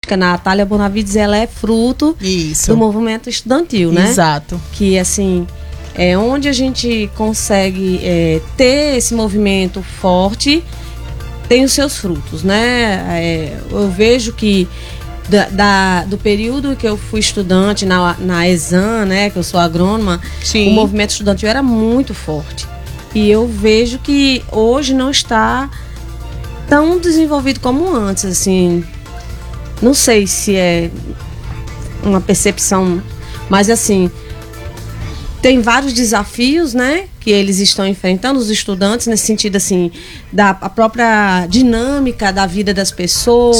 política, Natália Bonavides, ela é fruto do movimento estudantil, né? Exato. Que, assim, é onde a gente consegue ter esse movimento forte, tem os seus frutos, né? Eu vejo que do período que eu fui estudante na ESAM, né, que eu sou agrônoma, o movimento estudantil era muito forte. E eu vejo que hoje não está tão desenvolvido como antes, assim. Não sei se é uma percepção, mas assim, tem vários desafios, né, que eles estão enfrentando, os estudantes, nesse sentido, assim, a própria dinâmica da vida das pessoas,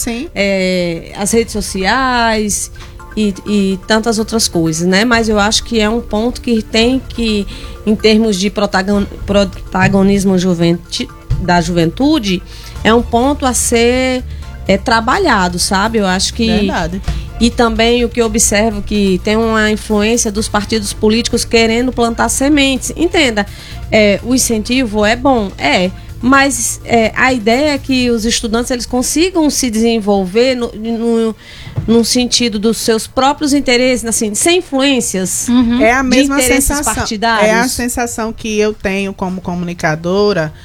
as redes sociais e tantas outras coisas, né? Mas eu acho que é um ponto que tem que, em termos de protagonismo da juventude, é um ponto a ser trabalhado, sabe? Eu acho que... Verdade. E também o que eu observo que tem uma influência dos partidos políticos querendo plantar sementes. Entenda, o incentivo é bom, mas a ideia é que os estudantes eles consigam se desenvolver no sentido dos seus próprios interesses, assim, sem influências. É a mesma de interesses sensação. partidários. É a sensação que eu tenho como comunicadora,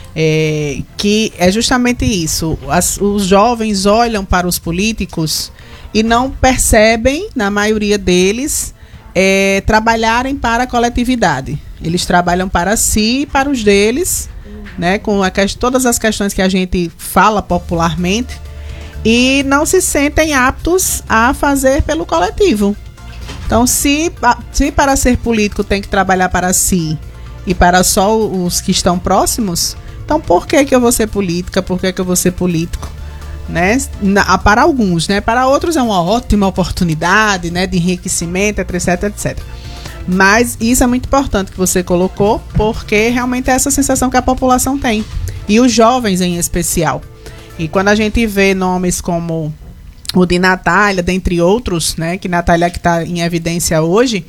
que é justamente isso. Os jovens olham para os políticos e não percebem, na maioria deles, trabalharem para a coletividade. Eles trabalham para si e para os deles, né, com todas as questões que a gente fala popularmente, e não se sentem aptos a fazer pelo coletivo. Então, se para ser político tem que trabalhar para si e para só os que estão próximos, então por que eu vou ser política? Por que eu vou ser político? Né? Para alguns, né? Para outros é uma ótima oportunidade, né, de enriquecimento, etc, etc. Mas isso é muito importante que você colocou, porque realmente é essa sensação que a população tem, e os jovens em especial. E quando a gente vê nomes como o de Natália, dentre outros, né, que Natália que está em evidência hoje,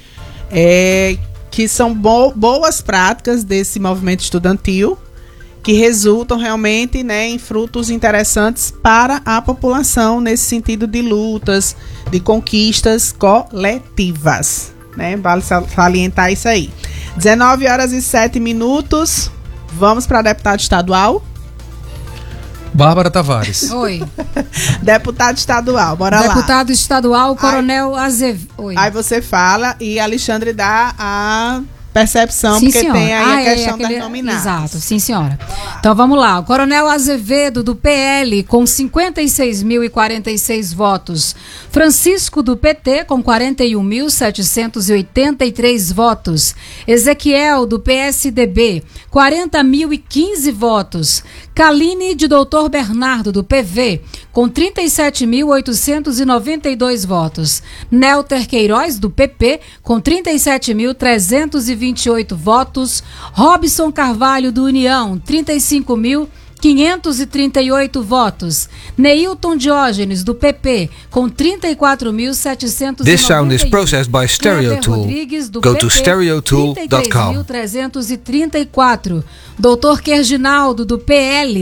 que são boas práticas desse movimento estudantil, que resultam realmente, né, em frutos interessantes para a população, nesse sentido de lutas, de conquistas coletivas, né? Vale salientar isso aí. 19h07, vamos para deputado estadual. Bárbara Tavares. Oi. Deputado estadual, bora lá. Deputado estadual, Coronel Azevedo. Aí você fala e Alexandre dá a percepção, sim, porque senhora. tem aí a questão das nominadas. Exato, sim, senhora. Então vamos lá. O Coronel Azevedo, do PL, com 56.046 votos. Francisco, do PT, com 41.783 votos. Ezequiel, do PSDB, 40.015 votos. Kaline, de Doutor Bernardo, do PV, com 37.892 votos. Nelter Queiroz, do PP, com 37.328 votos. Robson Carvalho, do União, 35.538 votos. Neilton Diógenes, do PP, com 34.791. This sound is processed by Stereotool. Rodrigues, do Go PP, to stereotool.com. 33.334. Doutor Querginaldo, do PL,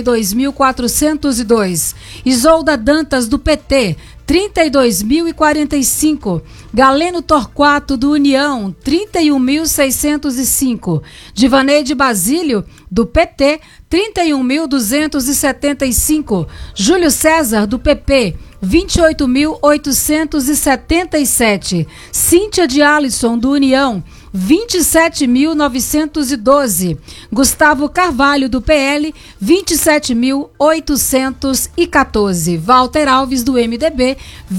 32.402. Isolda Dantas, do PT, 32.045. Galeno Torquato, do União, 31.605. Divaneide Basílio, do PT, 31.275. Júlio César, do PP, 28.877. Cíntia de Alisson, do União, 27.912. Gustavo Carvalho, do PL, 27.814. Walter Alves, do MDB,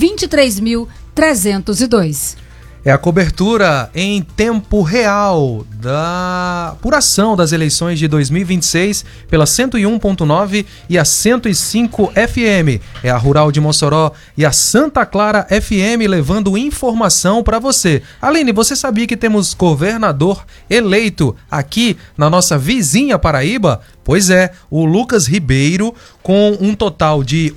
23.302. É a cobertura em tempo real da apuração das eleições de 2026 pela 101.9 e a 105 FM. É a Rural de Mossoró e a Santa Clara FM levando informação para você. Aline, você sabia que temos governador eleito aqui na nossa vizinha Paraíba? Pois é, o Lucas Ribeiro, com um total de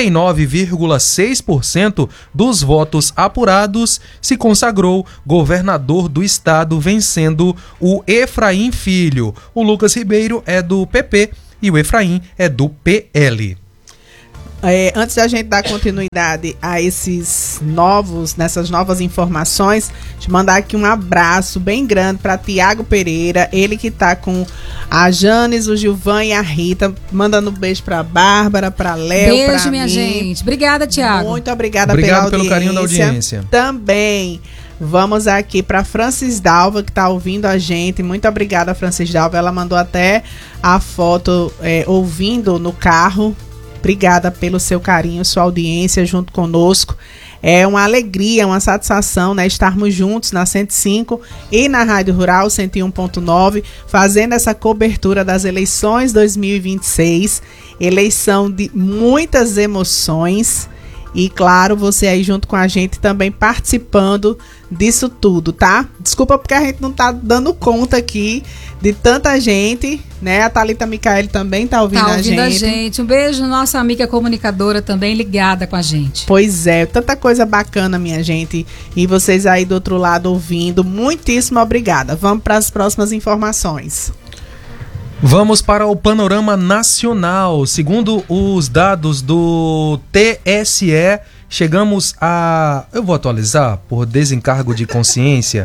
89,6% dos votos apurados, se consagrou governador do estado, vencendo o Efraim Filho. O Lucas Ribeiro é do PP e o Efraim é do PL. Antes da gente dar continuidade a nessas novas informações, te mandar aqui um abraço bem grande para Tiago Pereira, ele que tá com a Janes, o Gilvan e a Rita, mandando um beijo para Bárbara, para Léo, para mim. Beijo, minha gente. Obrigada, Tiago. Muito obrigada pelo carinho da audiência. Também vamos aqui para Francis Dalva, que tá ouvindo a gente. Muito obrigada, Francis Dalva. Ela mandou até a foto ouvindo no carro. Obrigada pelo seu carinho, sua audiência junto conosco. É uma alegria, uma satisfação, né, estarmos juntos na 105 e na Rádio Rural 101.9, fazendo essa cobertura das eleições 2026. Eleição de muitas emoções. E claro, você aí junto com a gente também participando disso tudo, tá? Desculpa porque a gente não tá dando conta aqui de tanta gente, né? A Thalita Micaeli também tá ouvindo a gente. Um beijo, nossa amiga comunicadora também ligada com a gente. Pois é, tanta coisa bacana, minha gente. E vocês aí do outro lado ouvindo, muitíssimo obrigada. Vamos para as próximas informações. Vamos para o panorama nacional. Segundo os dados do TSE, chegamos a... Eu vou atualizar por desencargo de consciência.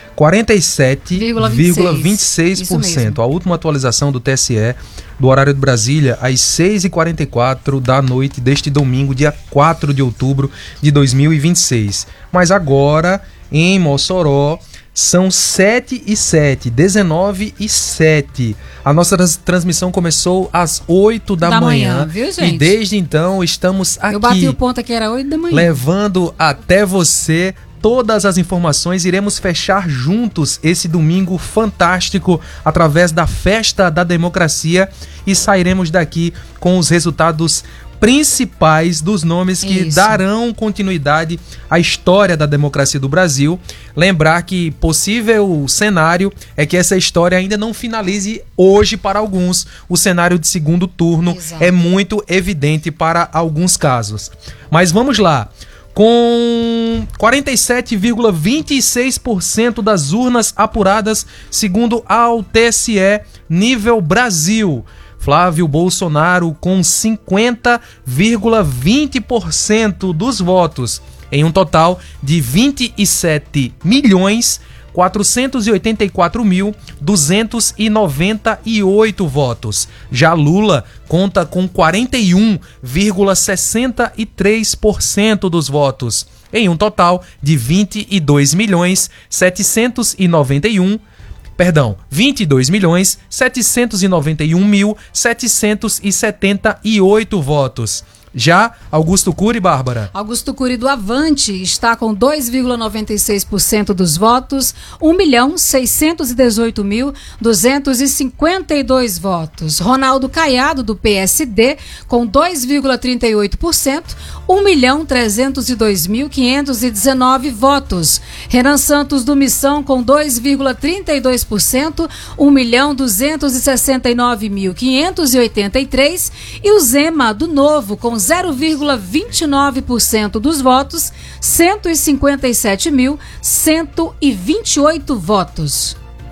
47,26%. A última atualização do TSE, do horário de Brasília, às 6h44 da noite deste domingo, dia 4 de outubro de 2026. Mas agora, em Mossoró, são 7h07, 19h07. A nossa transmissão começou às 8 da manhã, viu, gente? E desde então estamos aqui. Eu bati o ponto que era 8 da manhã. Levando até você todas as informações. Iremos fechar juntos esse domingo fantástico através da Festa da Democracia e sairemos daqui com os resultados principais dos nomes que darão continuidade à história da democracia do Brasil. Lembrar que possível cenário é que essa história ainda não finalize hoje para alguns. O cenário de segundo turno é muito evidente para alguns casos. Mas vamos lá. Com 47,26% das urnas apuradas, segundo ao TSE nível Brasil. Flávio Bolsonaro com 50,20% dos votos, em um total de 27.484.298 votos. Já Lula conta com 41,63% dos votos, em um total de 22.791.778 votos. Já Augusto Cury, Bárbara. Augusto Cury do Avante está com 2,96% dos votos, 1.618.252 votos. Ronaldo Caiado do PSD com 2,38%, 1.302.519 votos. Renan Santos do Missão com 2,32%, 1.269.583 e o Zema do Novo com 0,29% dos votos, 157.128 votos.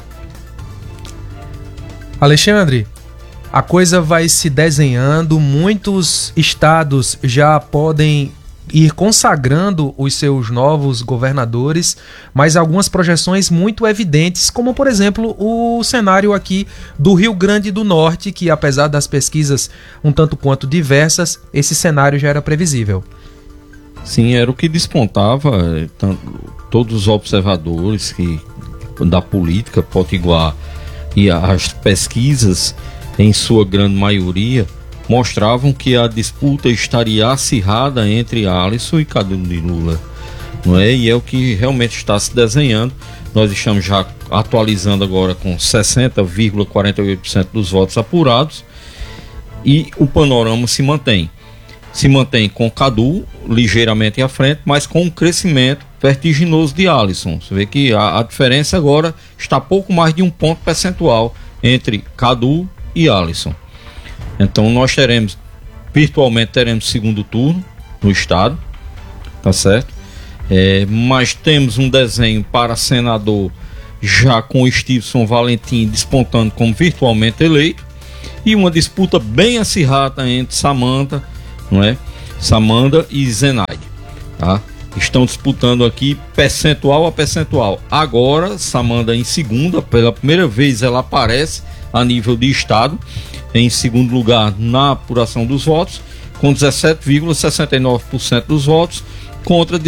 Alexandre, a coisa vai se desenhando, muitos estados já podem ir consagrando os seus novos governadores, mas algumas projeções muito evidentes, como por exemplo o cenário aqui do Rio Grande do Norte, que apesar das pesquisas um tanto quanto diversas, esse cenário já era previsível. Sim, era o que despontava todos os observadores da política potiguar e as pesquisas, em sua grande maioria, mostravam que a disputa estaria acirrada entre Alisson e Cadu de Lula, não é? E é o que realmente está se desenhando. Nós estamos já atualizando agora com 60,48% dos votos apurados e o panorama se mantém com Cadu ligeiramente à frente, mas com um crescimento vertiginoso de Alisson. Você vê que a diferença agora está pouco mais de um ponto percentual entre Cadu e Alisson. Então nós virtualmente teremos segundo turno no estado, tá certo? Mas temos um desenho para senador já com o Stevenson Valentim despontando como virtualmente eleito e uma disputa bem acirrada entre Samantha não é? Samanda e Zenaide, tá? Estão disputando aqui percentual a percentual. Agora, Samanda em segunda, pela primeira vez ela aparece a nível de estado, em segundo lugar na apuração dos votos, com 17,69% dos votos, contra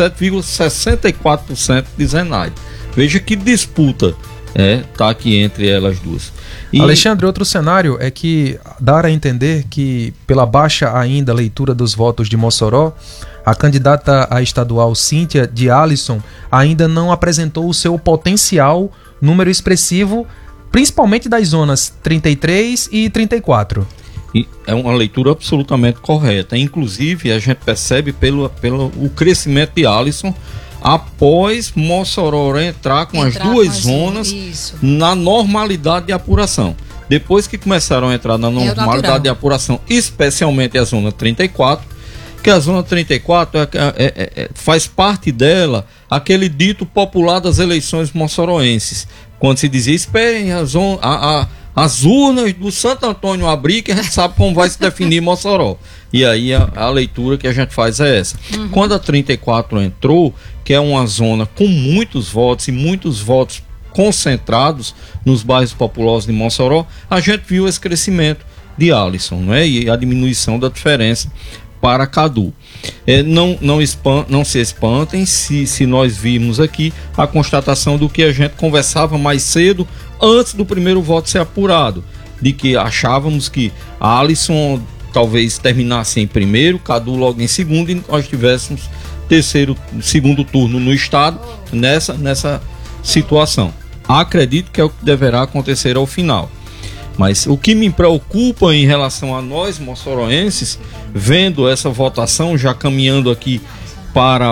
17,64% de Zenaide. Veja que disputa tá aqui entre elas duas. E... Alexandre, outro cenário é que dar a entender que, pela baixa ainda leitura dos votos de Mossoró, a candidata a estadual Cíntia de Alisson ainda não apresentou o seu potencial número expressivo, principalmente das zonas 33 e 34. E é uma leitura absolutamente correta. Inclusive, a gente percebe pelo o crescimento de Alisson após Mossoró entrar com as duas zonas na normalidade de apuração. Depois que começaram a entrar na normalidade de apuração, especialmente a zona 34, que a zona 34 faz parte dela aquele dito popular das eleições mossoroenses, quando se dizia: esperem as urnas do Santo Antônio abrir, que a gente sabe como vai se definir Mossoró. E aí a leitura que a gente faz é essa. Quando a 34 entrou, que é uma zona com muitos votos e muitos votos concentrados nos bairros populosos de Mossoró, a gente viu esse crescimento de Alisson, não é? E a diminuição da diferença para Cadu. Não se espantem se nós virmos aqui a constatação do que a gente conversava mais cedo, antes do primeiro voto ser apurado, de que achávamos que Alisson talvez terminasse em primeiro, Cadu logo em segundo, e nós tivéssemos segundo turno no estado nessa situação. Acredito que é o que deverá acontecer ao final. Mas o que me preocupa em relação a nós, mossoroenses, vendo essa votação já caminhando aqui para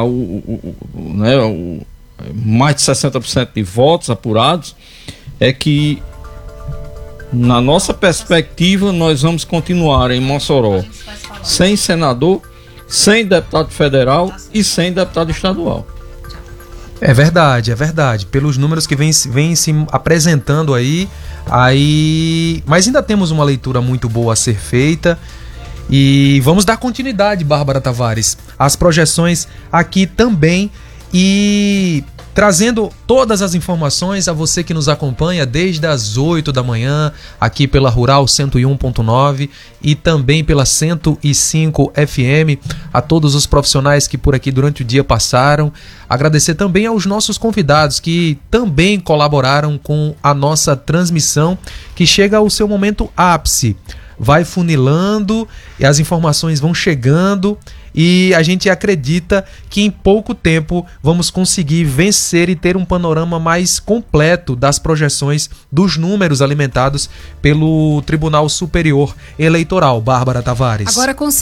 mais de 60% de votos apurados, é que, na nossa perspectiva, nós vamos continuar em Mossoró sem senador, sem deputado federal e sem deputado estadual. É verdade. Pelos números que vem se apresentando aí, mas ainda temos uma leitura muito boa a ser feita. E vamos dar continuidade, Bárbara Tavares, às projeções aqui também, e trazendo todas as informações a você que nos acompanha desde as 8 da manhã, aqui pela Rural 101.9 e também pela 105 FM, a todos os profissionais que por aqui durante o dia passaram. Agradecer também aos nossos convidados que também colaboraram com a nossa transmissão, que chega ao seu momento ápice. Vai funilando e as informações vão chegando, e a gente acredita que em pouco tempo vamos conseguir vencer e ter um panorama mais completo das projeções dos números alimentados pelo Tribunal Superior Eleitoral. Bárbara Tavares. Agora, com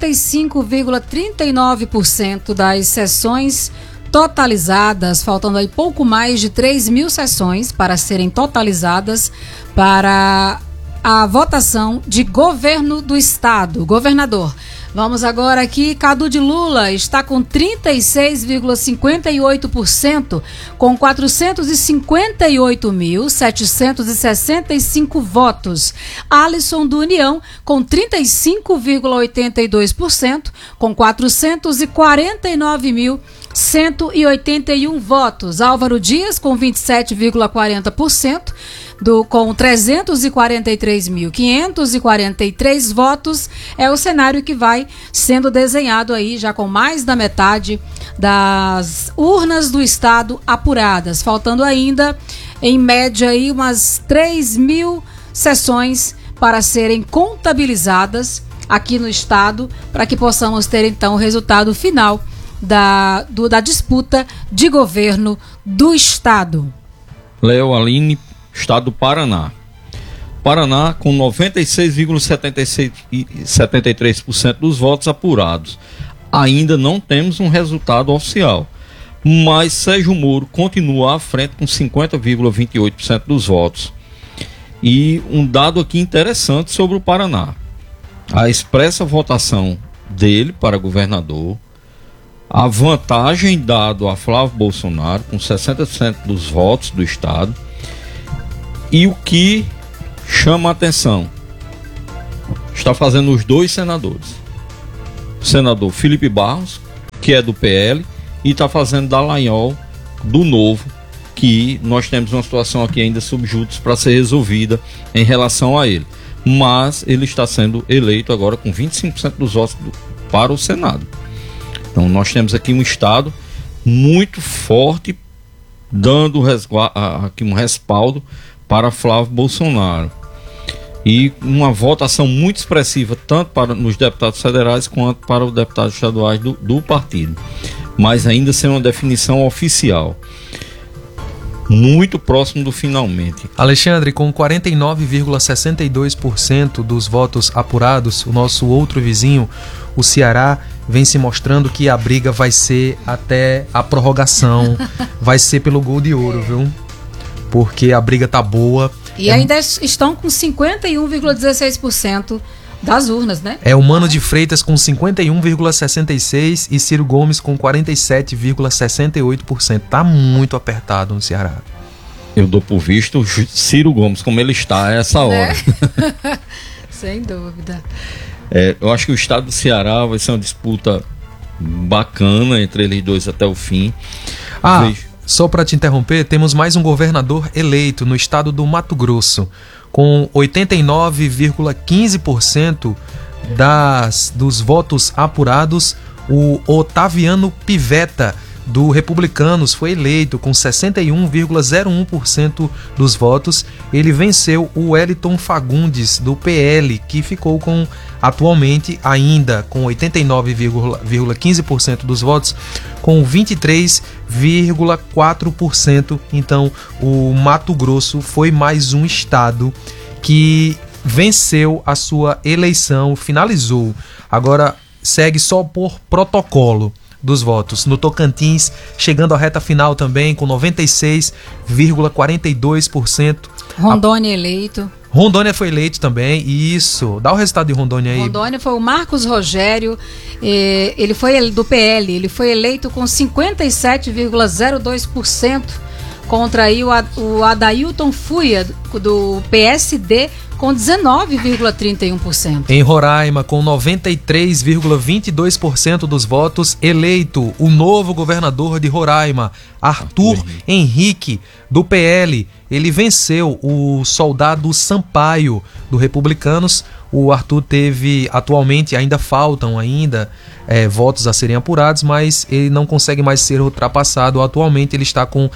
65,39% das sessões totalizadas, faltando aí pouco mais de 3.000 sessões para serem totalizadas para a votação de governo do estado, governador. Vamos agora aqui, Cadu de Lula está com 36,58%, com 458.765 votos. Alisson do União com 35,82%, com 449.181 votos. Álvaro Dias com 27,40%. Com 343.543 votos, é o cenário que vai sendo desenhado aí, já com mais da metade das urnas do estado apuradas, faltando ainda, em média, aí, umas 3.000 sessões para serem contabilizadas aqui no estado, para que possamos ter então o resultado final da disputa de governo do estado. Léo, Aline, estado do Paraná. Paraná com 96,73% dos votos apurados. Ainda não temos um resultado oficial, mas Sérgio Moro continua à frente com 50,28% dos votos. E um dado aqui interessante sobre o Paraná: a expressa votação dele para governador, a vantagem dada a Flávio Bolsonaro com 60% dos votos do estado. E o que chama a atenção, está fazendo os dois senadores. senador Felipe Barros, que é do PL, e está fazendo Dallagnol, do Novo, que nós temos uma situação aqui ainda subjúdice para ser resolvida em relação a ele. Mas ele está sendo eleito agora com 25% dos votos para o Senado. Então nós temos aqui um Estado muito forte, dando aqui um respaldo para Flávio Bolsonaro. E uma votação muito expressiva, tanto nos deputados federais quanto para os deputados estaduais do partido. Mas ainda sem uma definição oficial. Muito próximo do finalmente. Alexandre, com 49,62% dos votos apurados, o nosso outro vizinho, o Ceará, vem se mostrando que a briga vai ser até a prorrogação, vai ser pelo gol de ouro, viu? Porque a briga tá boa. E ainda estão com 51,16% das urnas, né? É o Mano de Freitas com 51,66% e Ciro Gomes com 47,68%. Tá muito apertado no Ceará. Eu dou por visto Ciro Gomes, como ele está a essa hora. Sem dúvida. Eu acho que o estado do Ceará vai ser uma disputa bacana entre eles dois até o fim. Só para te interromper, temos mais um governador eleito no estado do Mato Grosso, com 89,15% dos votos apurados. O Otaviano Pivetta, do Republicanos, foi eleito com 61,01% dos votos. Ele venceu o Wellington Fagundes, do PL, que ficou com, atualmente, ainda com 89,15% dos votos, com 23,4%. Então, o Mato Grosso foi mais um estado que venceu a sua eleição, finalizou. Agora segue só por protocolo dos votos. No Tocantins, chegando à reta final também, com 96,42%. Rondônia eleito. Rondônia foi eleito também, isso. Dá o resultado de Rondônia aí. Rondônia foi o Marcos Rogério, ele foi do PL, ele foi eleito com 57,02%, contra aí o Adailton Fuia, do PSD, com 19,31%. Em Roraima, com 93,22% dos votos, eleito o novo governador de Roraima, Arthur Henrique, do PL. Ele venceu o Soldado Sampaio, do Republicanos. O Arthur atualmente, ainda faltam votos a serem apurados, mas ele não consegue mais ser ultrapassado. Atualmente ele está com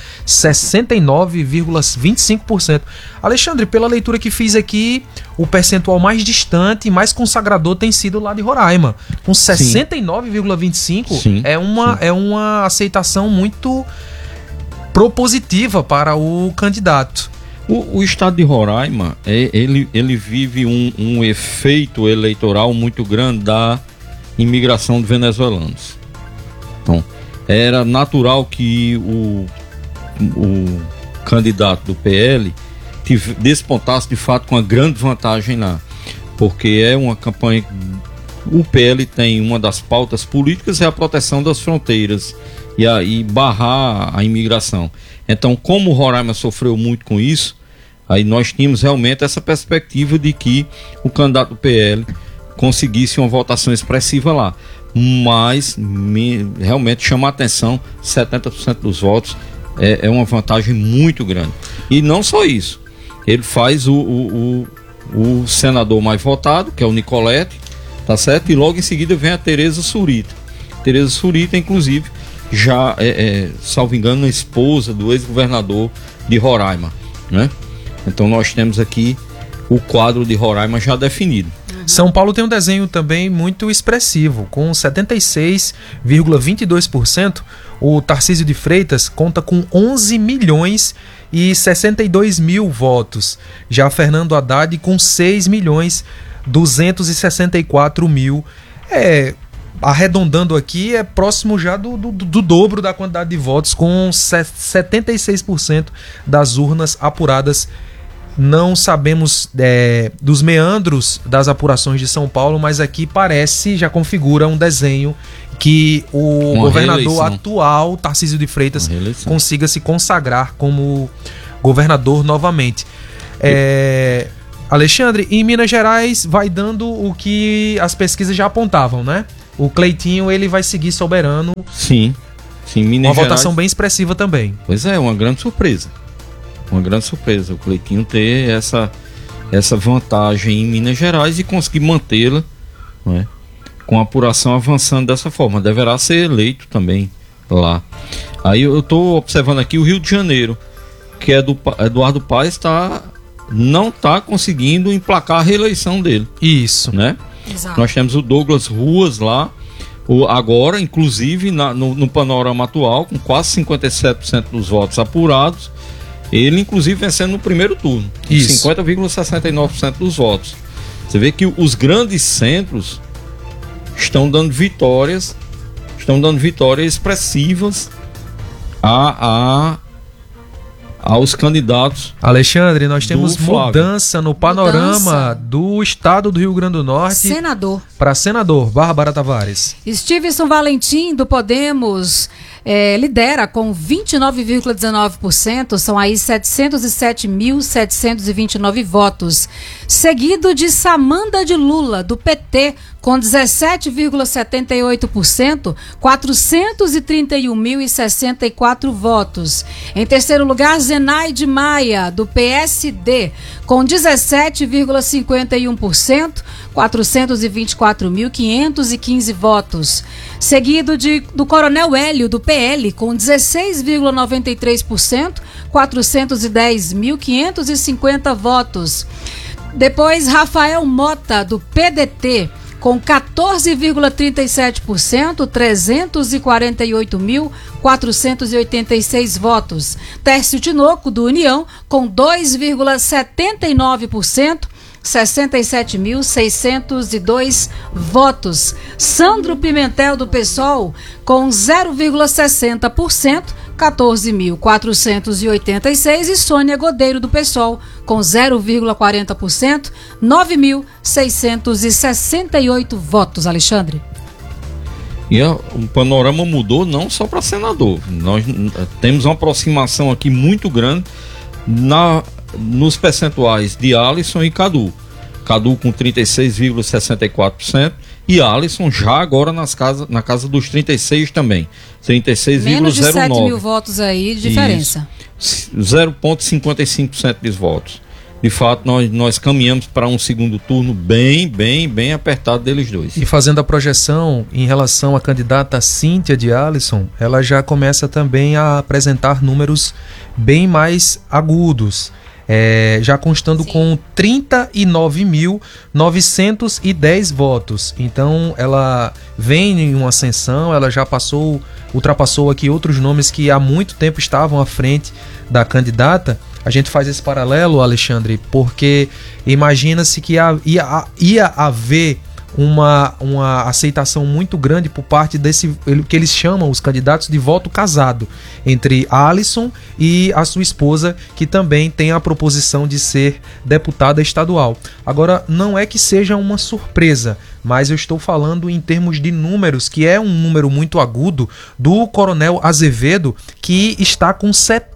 69,25%. Alexandre, pela leitura que fiz aqui, o percentual mais distante e mais consagrador tem sido lá de Roraima. Com 69,25%, é uma aceitação muito propositiva para o candidato. O estado de Roraima, ele vive um efeito eleitoral muito grande da imigração de venezuelanos. Então, era natural que o candidato do PL despontasse de fato com uma grande vantagem lá, porque é uma campanha. O PL tem uma das pautas políticas é a proteção das fronteiras e barrar a imigração. Então, como o Roraima sofreu muito com isso, aí nós tínhamos realmente essa perspectiva de que o candidato do PL conseguisse uma votação expressiva lá. Mas realmente chama a atenção, 70% dos votos é uma vantagem muito grande. E não só isso, ele faz o senador mais votado, que é o Nicolete, tá certo? E logo em seguida vem a Tereza Surita. Tereza Surita, inclusive, já salvo engano, a esposa do ex-governador de Roraima, né? Então nós temos aqui o quadro de Roraima já definido. São Paulo tem um desenho também muito expressivo, com 76,22%. O Tarcísio de Freitas conta com 11 milhões e 62 mil votos. Já Fernando Haddad com 6 milhões 264 mil. Arredondando aqui, é próximo já do dobro da quantidade de votos, com 76% das urnas apuradas. Não sabemos dos meandros das apurações de São Paulo, mas aqui já configura um desenho que o governador atual, Tarcísio de Freitas, consiga se consagrar como governador novamente. Alexandre, em Minas Gerais vai dando o que as pesquisas já apontavam, né? o Cleitinho ele vai seguir soberano. Sim, Minas Uma Gerais. votação bem expressiva também. Pois é, uma grande surpresa. Uma grande surpresa o Cleitinho ter essa vantagem em Minas Gerais e conseguir mantê-la, não é? Com a apuração avançando dessa forma. Deverá ser eleito também lá. Aí eu estou observando aqui o Rio de Janeiro, que é do Eduardo Paes, não está conseguindo emplacar a reeleição dele. Isso. Né? Exato. Nós temos o Douglas Ruas lá, agora, inclusive, no panorama atual, com quase 57% dos votos apurados, ele, inclusive, vencendo no primeiro turno, com 50,69% dos votos. Você vê que os grandes centros estão dando vitórias expressivas aos candidatos. Alexandre, nós temos Flávio. mudança no panorama do estado do Rio Grande do Norte Senador. para senador. Bárbara Tavares. Stevenson Valentim, do Podemos, lidera com 29,19%, são aí 707.729 votos. Seguido de Samanda de Lula, do PT, com 17,78%, 431.064 votos. Em terceiro lugar, Zenaide Maia, do PSD, com 17,51%, 424.515 votos. Seguido do Coronel Hélio, do PL, com 16,93%, 410.550 votos. Depois, Rafael Mota, do PDT, com 14,37%, 348.486 votos. Tércio Tinoco, do União, com 2,79%, 67.602 votos. Sandro Pimentel, do PSOL, com 0,60%, 14.486, e Sônia Godeiro, do PSOL, com 0,40%, 9.668 votos. Alexandre. E o panorama mudou não só para senador. Nós temos uma aproximação aqui muito grande nos percentuais de Alisson e Cadu. Cadu com 36,64% e Alisson já agora na casa dos 36 também. 36,09%. Menos de 7 mil votos aí de diferença. 0,55% dos votos. De fato, nós caminhamos para um segundo turno bem apertado deles dois. E fazendo a projeção em relação à candidata Cíntia de Alisson, ela já começa também a apresentar números bem mais agudos. Já constando com 39.910 votos. Então ela vem em uma ascensão, ela já ultrapassou aqui outros nomes que há muito tempo estavam à frente da candidata. A gente faz esse paralelo, Alexandre, porque imagina-se que ia haver uma aceitação muito grande por parte desse, que eles chamam os candidatos de voto casado, entre Alisson e a sua esposa, que também tem a proposição de ser deputada estadual. Agora, não é que seja uma surpresa, mas eu estou falando em termos de números, que é um número muito agudo do Coronel Azevedo, que está com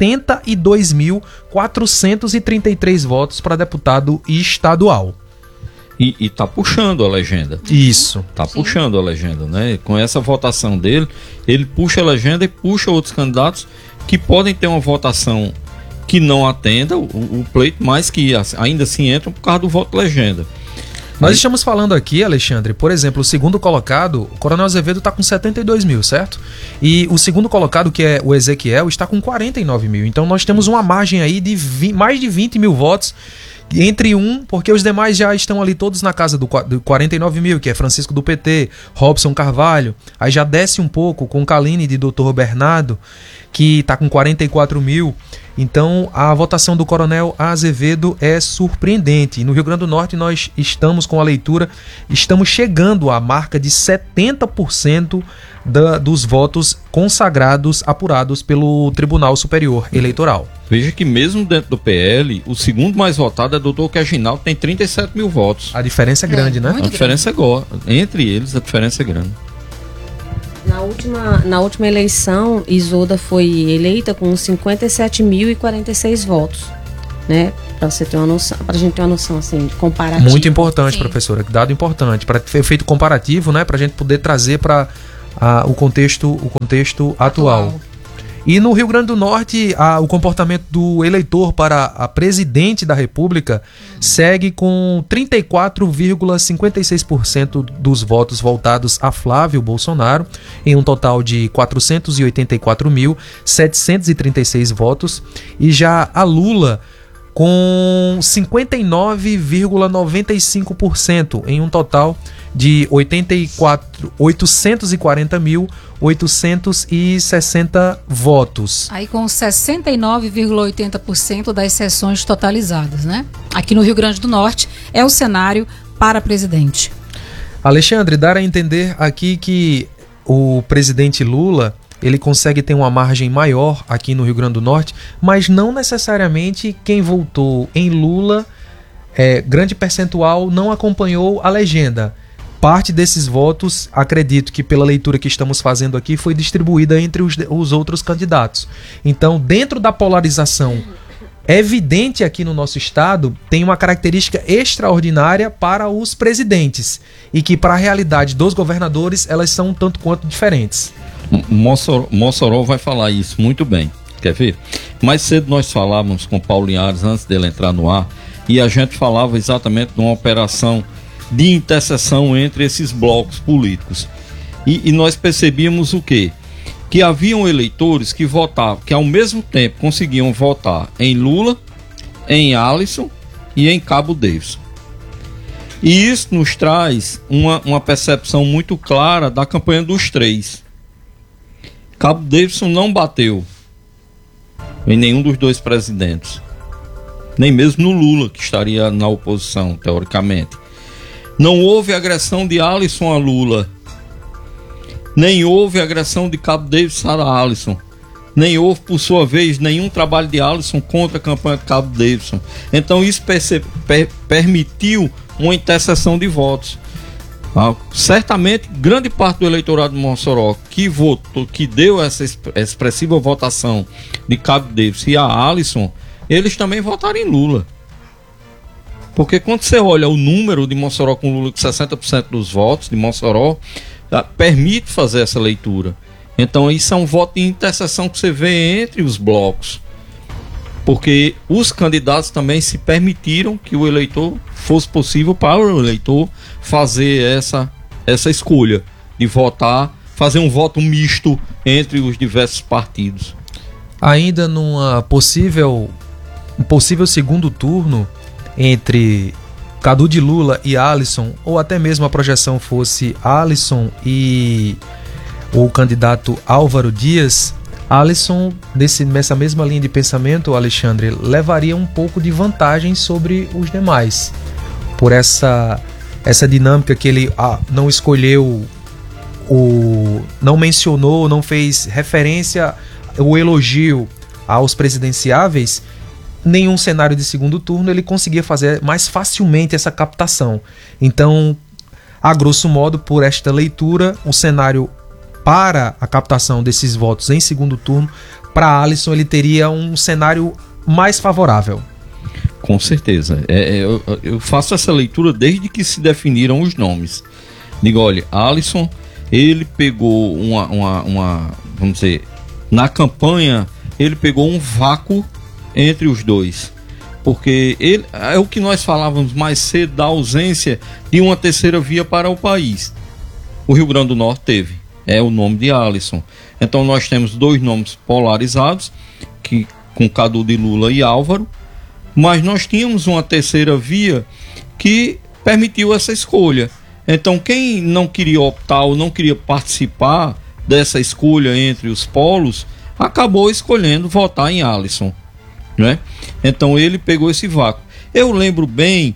72.433 votos para deputado estadual. E tá puxando a legenda. Isso. Tá puxando a legenda, né? Com essa votação dele, ele puxa a legenda e puxa outros candidatos que podem ter uma votação que não atenda o pleito, mas que ainda assim entram por causa do voto legenda. Nós estamos falando aqui, Alexandre, por exemplo, o segundo colocado, o Coronel Azevedo está com 72 mil, certo? E o segundo colocado, que é o Ezequiel, está com 49 mil. Então nós temos uma margem aí de mais de 20 mil votos entre porque os demais já estão ali todos na casa do 49 mil, que é Francisco do PT, Robson Carvalho. Aí já desce um pouco com Kaline de Dr. Bernardo, que está com 44 mil. Então a votação do Coronel Azevedo é surpreendente. No Rio Grande do Norte nós estamos com a leitura, estamos chegando à marca de 70% dos votos consagrados, apurados pelo Tribunal Superior Eleitoral. Veja que mesmo dentro do PL, o segundo mais votado é o Dr. Querginaldo, tem 37 mil votos. A diferença é grande, né? A diferença entre eles, a diferença é grande. Na última eleição, Isolda foi eleita com 57.046 votos. né? Para você ter uma noção, pra gente ter uma noção assim de comparativo. Muito importante, Sim. professora, dado importante para ter feito comparativo, né, para a gente poder trazer para o contexto atual. E no Rio Grande do Norte, o comportamento do eleitor para a presidente da República segue com 34,56% dos votos voltados a Flávio Bolsonaro, em um total de 484.736 votos, e já a Lula com 59,95%, em um total de 840.860 votos. Aí com 69,80% das sessões totalizadas, né? Aqui no Rio Grande do Norte é o cenário para presidente. Alexandre, dar a entender aqui que o presidente Lula, ele consegue ter uma margem maior aqui no Rio Grande do Norte, mas não necessariamente quem votou em Lula, grande percentual, não acompanhou a legenda. Parte desses votos, acredito que pela leitura que estamos fazendo aqui, foi distribuída entre os outros candidatos. Então, dentro da polarização evidente aqui no nosso estado, tem uma característica extraordinária para os presidentes, e que para a realidade dos governadores, elas são um tanto quanto diferentes. Mossoró vai falar isso muito bem, quer ver? Mais cedo nós falávamos com Paulo Linhares, antes dele entrar no ar, e a gente falava exatamente de uma operação de interseção entre esses blocos políticos. E nós percebíamos o quê? Que haviam eleitores que votavam, que ao mesmo tempo conseguiam votar em Lula, em Alisson e em Cabo Davidson. E isso nos traz uma percepção muito clara da campanha dos três. Cabo Davidson não bateu em nenhum dos dois presidentes, nem mesmo no Lula, que estaria na oposição, teoricamente. Não houve agressão de Alisson a Lula, nem houve agressão de Cabo Davidson a Alisson, nem houve, por sua vez, nenhum trabalho de Alisson contra a campanha de Cabo Davidson. Então isso permitiu uma interseção de votos. Certamente, grande parte do eleitorado de Mossoró que votou, que deu essa expressiva votação de Cabo Davidson e a Alisson, eles também votaram em Lula. Porque quando você olha o número de Mossoró com Lula, com 60% dos votos de Mossoró, permite fazer essa leitura. Então isso é um voto de interseção que você vê entre os blocos. Porque os candidatos também se permitiram que o eleitor, fosse possível para o eleitor fazer essa escolha de votar, fazer um voto misto entre os diversos partidos. Ainda um possível segundo turno entre Cadu de Lula e Alisson, ou até mesmo a projeção fosse Alisson e o candidato Álvaro Dias, Alisson, nessa mesma linha de pensamento, Alexandre, levaria um pouco de vantagem sobre os demais, por essa dinâmica que ele não escolheu, não mencionou, não fez referência, o elogio aos presidenciáveis. Nenhum cenário de segundo turno ele conseguia fazer mais facilmente essa captação. Então, a grosso modo, por esta leitura, o cenário para a captação desses votos em segundo turno, para Alisson ele teria um cenário mais favorável. Com certeza. Eu faço essa leitura desde que se definiram os nomes. Digo, olha, Alisson, ele pegou vamos dizer, na campanha, ele pegou um vácuo entre os dois, porque ele é o que nós falávamos mais cedo da ausência de uma terceira via para o país. O Rio Grande do Norte teve, é o nome de Alisson. Então nós temos dois nomes polarizados, com Cadu de Lula e Álvaro, mas nós tínhamos uma terceira via que permitiu essa escolha. Então quem não queria optar ou não queria participar dessa escolha entre os polos, acabou escolhendo votar em Alisson, né? Então ele pegou esse vácuo. Eu lembro bem,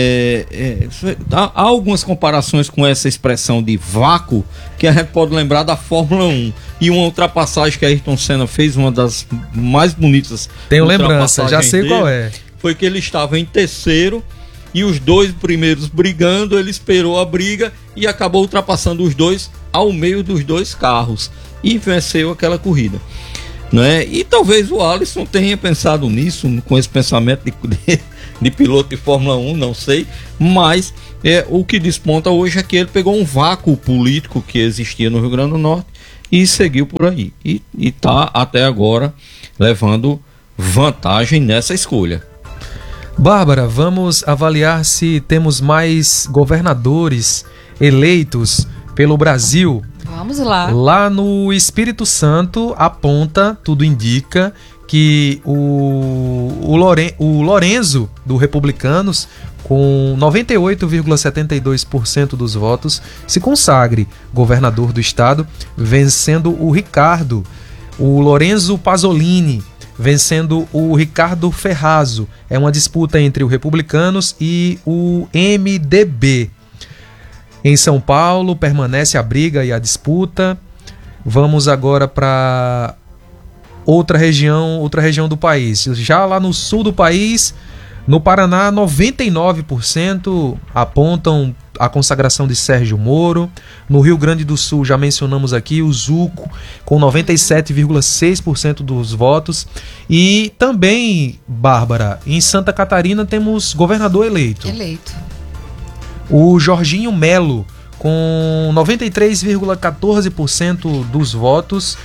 há algumas comparações com essa expressão de vácuo que a gente pode lembrar da Fórmula 1 e uma ultrapassagem que a Ayrton Senna fez, uma das mais bonitas. Tenho lembrança, já sei qual é. Foi que ele estava em terceiro e os dois primeiros brigando, ele esperou a briga e acabou ultrapassando os dois ao meio dos dois carros e venceu aquela corrida. né? E talvez o Alisson tenha pensado nisso, com esse pensamento de piloto de Fórmula 1, não sei, mas o que desponta hoje é que ele pegou um vácuo político que existia no Rio Grande do Norte e seguiu por aí, e está até agora levando vantagem nessa escolha. Bárbara, vamos avaliar se temos mais governadores eleitos pelo Brasil. Vamos lá. Lá no Espírito Santo, aponta, tudo indica, que o Lorenzo, do Republicanos, com 98,72% dos votos, se consagre governador do estado, vencendo o Lorenzo Pasolini, vencendo o Ricardo Ferrazzo. É uma disputa entre o Republicanos e o MDB. Em São Paulo, permanece a briga e a disputa. Vamos agora para outra região do país. Já lá no sul do país, no Paraná, 99% apontam a consagração de Sérgio Moro. No Rio Grande do Sul, já mencionamos aqui, o Zuco, com 97,6% dos votos. E também, Bárbara, em Santa Catarina temos governador eleito. O Jorginho Melo, com 93,14% dos votos,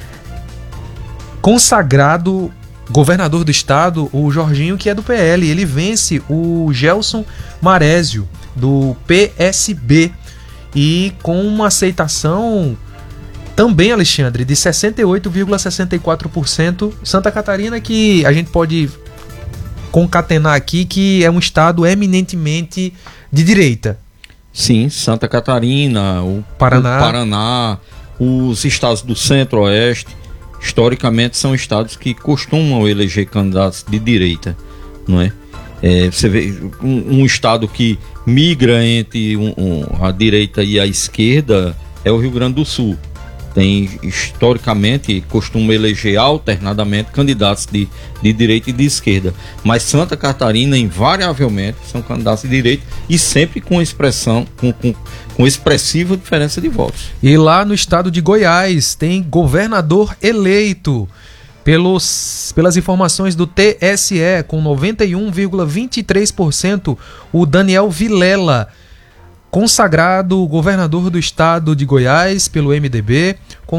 consagrado governador do estado. O Jorginho, que é do PL, ele vence o Gelson Marésio, do PSB, e com uma aceitação também, Alexandre, de 68,64%. Santa Catarina, que a gente pode concatenar aqui, que é um estado eminentemente de direita. Sim, Santa Catarina, o Paraná, os estados do Centro-Oeste, historicamente são estados que costumam eleger candidatos de direita, não é? Você vê um estado que migra entre a direita e a esquerda é o Rio Grande do Sul. Tem, historicamente, costuma eleger alternadamente candidatos de direita e de esquerda. Mas Santa Catarina, invariavelmente, são candidatos de direita e sempre com expressão, com expressiva diferença de votos. E lá no estado de Goiás tem governador eleito, pelas informações do TSE, com 91,23%, o Daniel Vilela, consagrado governador do estado de Goiás pelo MDB, com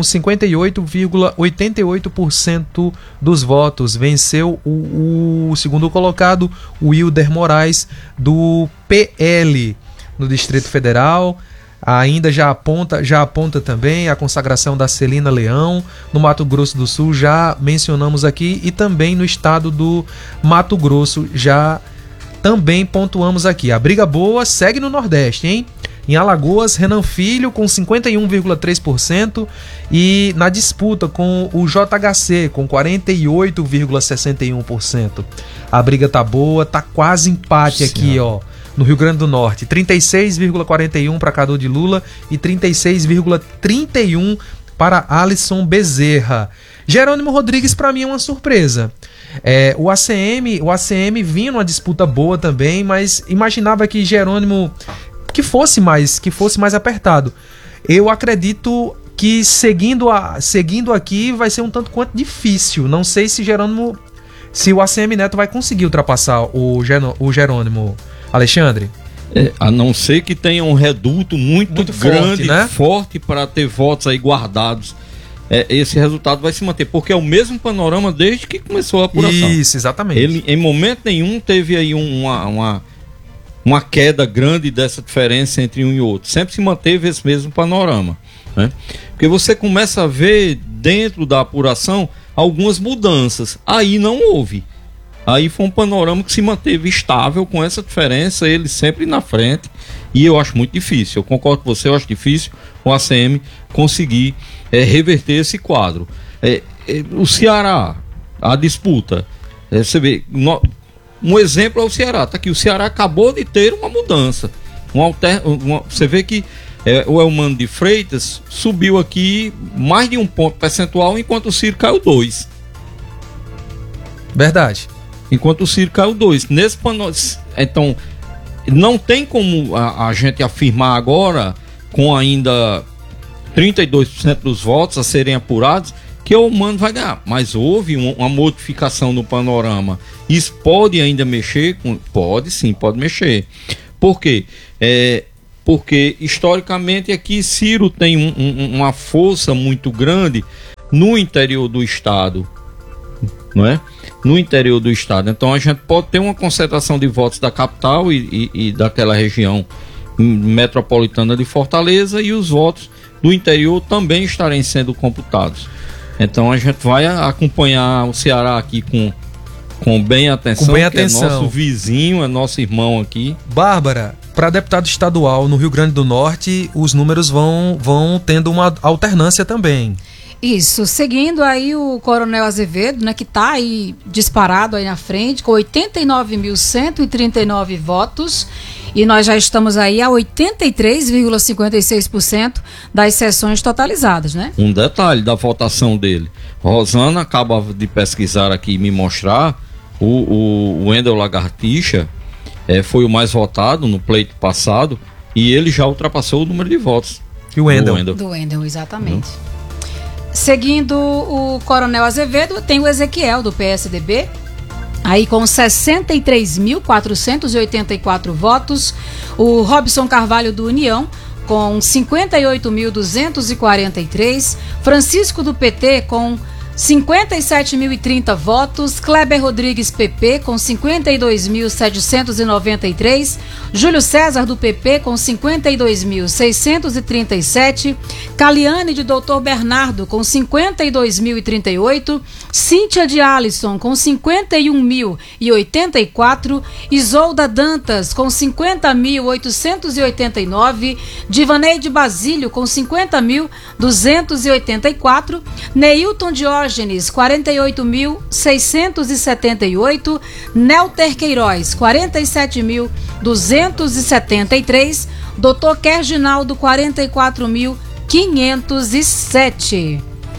58,88% dos votos. Venceu o segundo colocado, o Wilder Moraes, do PL, no Distrito Federal. Ainda já aponta também a consagração da Celina Leão, no Mato Grosso do Sul, já mencionamos aqui, e também no estado do Mato Grosso, já também pontuamos aqui. A briga boa segue no Nordeste, hein? Em Alagoas, Renan Filho com 51,3% e na disputa com o JHC com 48,61%. A briga tá boa, tá quase empate aqui, ó. No Rio Grande do Norte, 36,41 para Cadu de Lula e 36,31 para Alisson Bezerra. Jerônimo Rodrigues, para mim, é uma surpresa. O ACM vinha numa disputa boa também, mas imaginava que Jerônimo que fosse mais apertado. Eu acredito que seguindo aqui vai ser um tanto quanto difícil. Não sei se o ACM Neto vai conseguir ultrapassar o Jerônimo, Alexandre. A não ser que tenha um reduto muito grande, forte, né? Forte, para ter votos aí guardados. Esse resultado vai se manter, porque é o mesmo panorama desde que começou a apuração. Isso, exatamente. Ele, em momento nenhum, teve aí uma queda grande dessa diferença entre um e outro. Sempre se manteve esse mesmo panorama, né? Porque você começa a ver dentro da apuração algumas mudanças. Aí não houve. Aí foi um panorama que se manteve estável com essa diferença, ele sempre na frente. E eu acho muito difícil, eu concordo com você, eu acho difícil o ACM conseguir reverter esse quadro. O Ceará, a disputa, você vê, um exemplo é o Ceará, tá aqui, o Ceará acabou de ter uma mudança. Você vê que o Elmano de Freitas subiu aqui mais de um ponto percentual, enquanto o Ciro caiu 2. Verdade. Enquanto o Ciro caiu 2. Então, não tem como a gente afirmar agora, com ainda 32% dos votos a serem apurados, que o humano vai ganhar. Mas houve uma modificação no panorama. Isso pode ainda mexer? Pode sim, pode mexer. Por quê? Porque historicamente aqui Ciro tem uma força muito grande no interior do estado, não é? No interior do estado. Então a gente pode ter uma concentração de votos da capital e daquela região metropolitana de Fortaleza, e os votos do interior também estarem sendo computados. Então a gente vai acompanhar o Ceará aqui com bem atenção, que é nosso vizinho, é nosso irmão aqui. Bárbara, para deputado estadual no Rio Grande do Norte, os números vão tendo uma alternância também. Isso, seguindo aí o Coronel Azevedo, né, que está aí disparado aí na frente, com 89.139 votos, e nós já estamos aí a 83,56% das sessões totalizadas, né? Um detalhe da votação dele. Rosana acaba de pesquisar aqui e me mostrar, o Wendel Lagartixa foi o mais votado no pleito passado, e ele já ultrapassou o número de votos. E o Wendel? Do Wendel, exatamente. Seguindo o Coronel Azevedo, tem o Ezequiel, do PSDB, aí com 63.484 votos. O Robson Carvalho, do União, com 58.243. Francisco, do PT, com 57.030 votos. Kleber Rodrigues, PP, com 52.793. Júlio César, do PP, com 52.637. Caliane, de Doutor Bernardo, com 52.038. Cíntia de Alisson, com 51.084. Isolda Dantas, com 50.889. Divaneide Basílio, com 50.284. Neilton Diógenes, 48.678. Nelter Queiroz, 47.273. Dr. Kerginaldo, 44.507.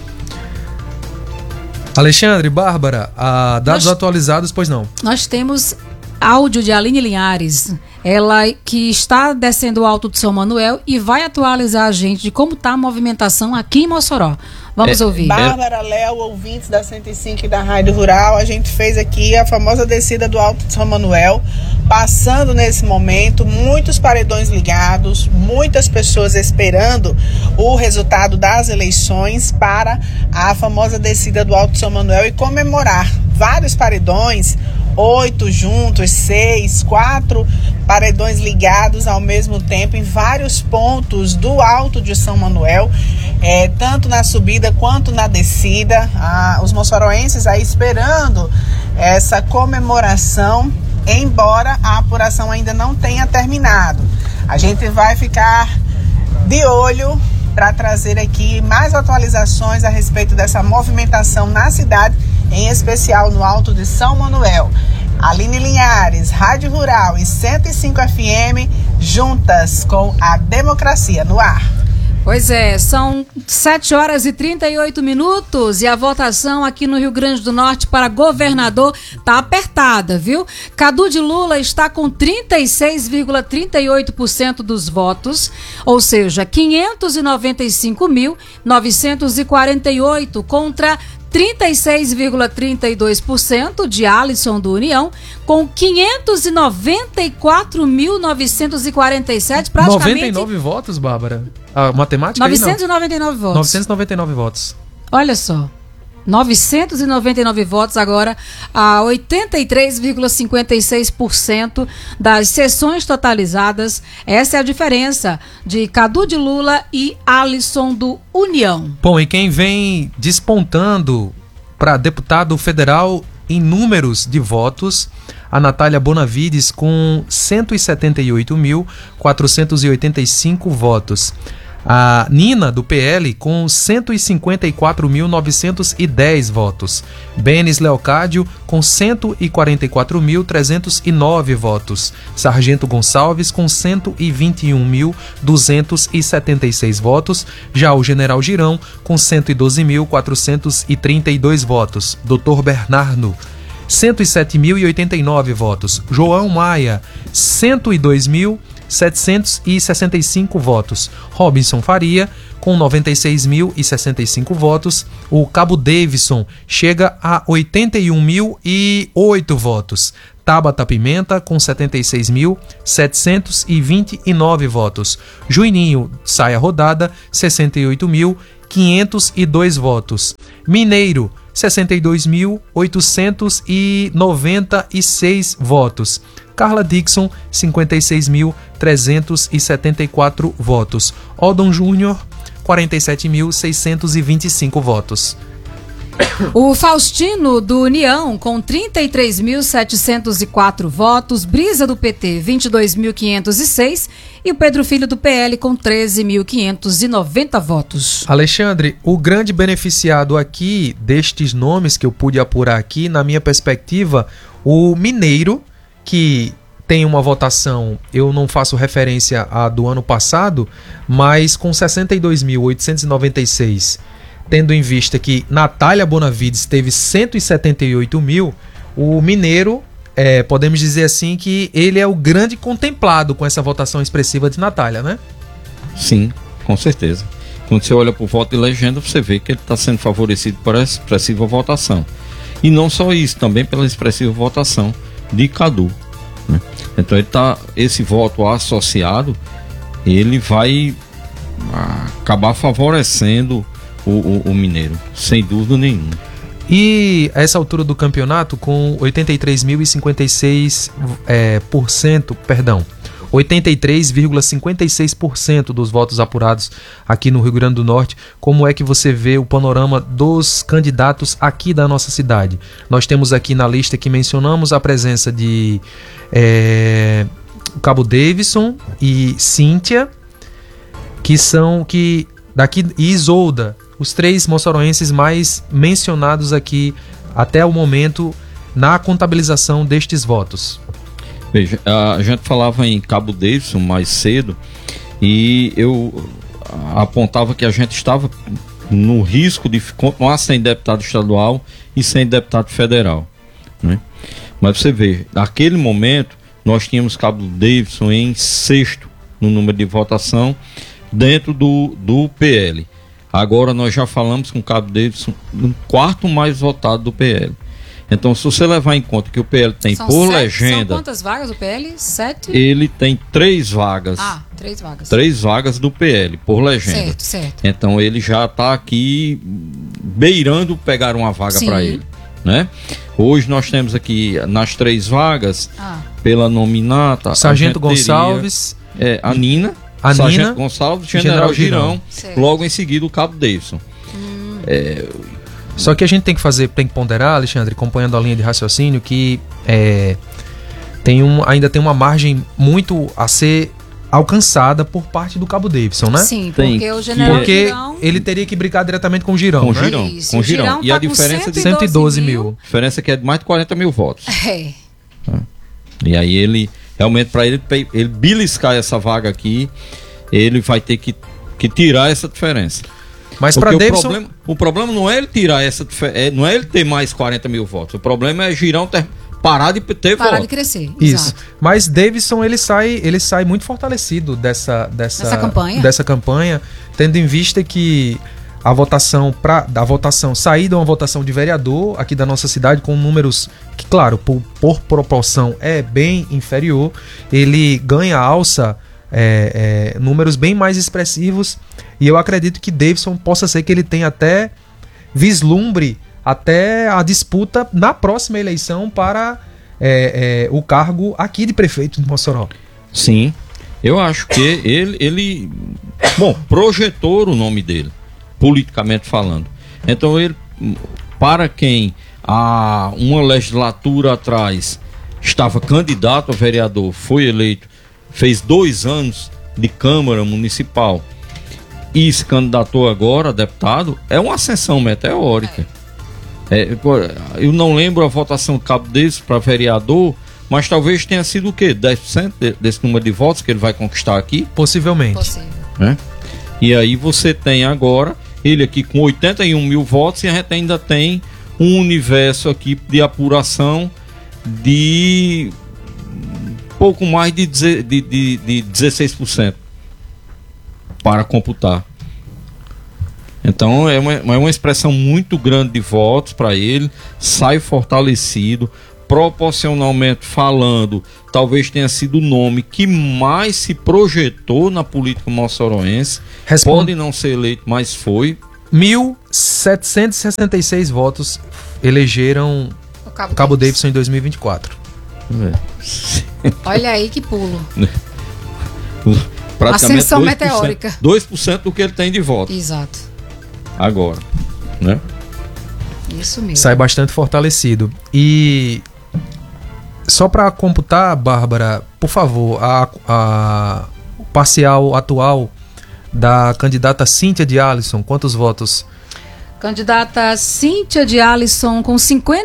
Alexandre, Bárbara, dados atualizados, pois não? Nós temos áudio de Aline Linhares, ela que está descendo o Alto de São Manuel e vai atualizar a gente de como está a movimentação aqui em Mossoró. Vamos ouvir. Bárbara, Léo, ouvintes da 105 e da Rádio Rural, a gente fez aqui a famosa descida do Alto de São Manuel, passando nesse momento, muitos paredões ligados, muitas pessoas esperando o resultado das eleições para a famosa descida do Alto de São Manuel e comemorar vários paredões, 8 juntos, 6, 4 paredões ligados ao mesmo tempo em vários pontos do Alto de São Manuel, tanto na subida quanto na descida. Os moçoroenses aí esperando essa comemoração, embora a apuração ainda não tenha terminado. A gente vai ficar de olho para trazer aqui mais atualizações a respeito dessa movimentação na cidade, em especial no Alto de São Manuel. Aline Linhares, Rádio Rural e 105 FM, juntas com a democracia no ar. Pois é, são 7h38 e a votação aqui no Rio Grande do Norte para governador tá apertada, viu? Cadu de Lula está com 36,38% dos votos, ou seja, 595.948 contra 36,32% de Alisson do União, com 594.947, praticamente... 99 votos, Bárbara? A matemática 999 votos. 999 votos. Olha só. 999 votos agora, a 83,56% das sessões totalizadas. Essa é a diferença de Cadu de Lula e Alisson do União. Bom, e quem vem despontando para deputado federal em números de votos, a Natália Bonavides com 178.485 votos. A Nina, do PL, com 154.910 votos. Benes Leocádio, com 144.309 votos. Sargento Gonçalves, com 121.276 votos. Já o General Girão, com 112.432 votos. Dr. Bernardo, 107.089 votos. João Maia, 102.000 96.765 votos. Robinson Faria, com 96.065 votos. O Cabo Davidson chega a 81.008 votos. Tabata Pimenta, com 76.729 votos. Juninho sai a rodada, 68.502 votos. Mineiro, 62.896 votos. Carla Dixon, 56.374 votos. Odon Júnior, 47.625 votos. O Faustino do União, com 33.704 votos, Brisa do PT, 22.506 e o Pedro Filho do PL com 13.590 votos. Alexandre, o grande beneficiado aqui destes nomes que eu pude apurar aqui, na minha perspectiva, o Mineiro, que tem uma votação, eu não faço referência à do ano passado, mas com 62.896, tendo em vista que Natália Bonavides teve 178 mil, o Mineiro, podemos dizer assim que ele é o grande contemplado com essa votação expressiva de Natália, né? Sim, com certeza. Quando você olha para o voto de legenda, você vê que ele está sendo favorecido por essa expressiva votação. E não só isso, também pela expressiva votação de Cadu, né? Então esse voto associado, ele vai acabar favorecendo o Mineiro, sem dúvida nenhuma. E a essa altura do campeonato, com 83,56% dos votos apurados aqui no Rio Grande do Norte, como é que você vê o panorama dos candidatos aqui da nossa cidade? Nós temos aqui na lista que mencionamos a presença de Cabo Davidson e Cíntia, e Isolda, os três moçoroenses mais mencionados aqui até o momento na contabilização destes votos. Veja, a gente falava em Cabo Davidson mais cedo e eu apontava que a gente estava no risco de continuar sem deputado estadual e sem deputado federal, né? Mas você vê, naquele momento nós tínhamos Cabo Davidson em sexto no número de votação dentro do PL. Agora nós já falamos com o Cabo Davidson no quarto mais votado do PL. Então, se você levar em conta que o PL tem legenda... São quantas vagas do PL? 7? Ele tem 3 vagas. 3 vagas. 3 vagas do PL, por legenda. Certo. Então, ele já está aqui beirando pegar uma vaga para ele, né? Hoje nós temos aqui nas 3 vagas, pela nominata... Sargento Gonçalves... a Nina... Sargento Gonçalves, General Girão, logo em seguida o Cabo Davidson. Só que a gente tem que ponderar, Alexandre, acompanhando a linha de raciocínio, que ainda tem uma margem muito a ser alcançada por parte do Cabo Davidson, né? Sim, porque o General Girão... ele teria que brigar diretamente com o Girão, né? Com o Girão. E a diferença de 112 mil. A diferença é que é de mais de 40 mil votos. E aí ele... Realmente, para ele beliscar essa vaga aqui, ele vai ter que tirar essa diferença. Mas para Davidson... O problema não é ele tirar essa diferença, não é ele ter mais 40 mil votos. O problema é Girão parar de ter votos. Parar de crescer. Isso. Exato. Mas Davidson ele sai muito fortalecido dessa campanha, tendo em vista que a votação saída é uma votação de vereador aqui da nossa cidade com números que, claro, por proporção é bem inferior. Ele ganha alça números bem mais expressivos, e eu acredito que Davidson possa ser que ele tenha até vislumbre até a disputa na próxima eleição para o cargo aqui de prefeito de Mossoró. Sim, eu acho que ele projetou o nome dele, politicamente falando. Então ele, para quem há uma legislatura atrás estava candidato a vereador, foi eleito, fez 2 anos de Câmara Municipal e se candidatou agora a deputado, é uma ascensão meteórica. Eu não lembro a votação de Cabo Davidson para vereador, mas talvez tenha sido o quê? 10% desse número de votos que ele vai conquistar aqui? Possivelmente. Né? E aí você tem agora ele aqui com 81 mil votos e a gente ainda tem um universo aqui de apuração de pouco mais de 16% para computar. Então é uma expressão muito grande de votos para ele, sai fortalecido, proporcionalmente falando, talvez tenha sido o nome que mais se projetou na política moçoroense. Pode não ser eleito, mas foi. 1.766 votos elegeram o Cabo Davidson em 2024. Olha aí que pulo. Praticamente ascensão 2%, meteórica. 2% do que ele tem de voto. Exato. Agora, né? Isso mesmo. Sai bastante fortalecido. E só para computar, Bárbara, por favor, o parcial atual da candidata Cíntia de Alisson, quantos votos? Candidata Cíntia de Alisson com